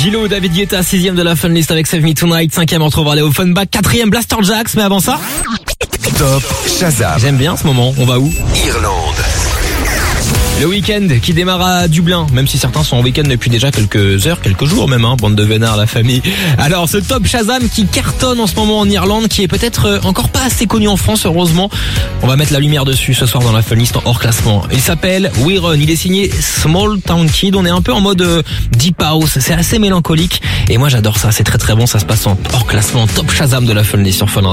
Gilo, David Guetta, 6ème de la Fun List avec Save Me Tonight, 5ème on retrouvera Léo Funback, 4ème Blaster Jacks, mais avant ça... Top Shazam. J'aime bien ce moment, on va où? Irlande. Le week-end qui démarre à Dublin, même si certains sont en week-end depuis déjà quelques heures, quelques jours même, bande de vénards, la famille. Alors ce Top Shazam qui cartonne en ce moment en Irlande, qui est peut-être encore pas assez connu en France, heureusement. On va mettre la lumière dessus ce soir dans la Fun List en hors classement. Il s'appelle We Run, il est signé Small Town Kid, on est un peu en mode Deep House, c'est assez mélancolique. Et moi j'adore ça, c'est très très bon, ça se passe en hors classement Top Shazam de la Fun List sur Fun Radio.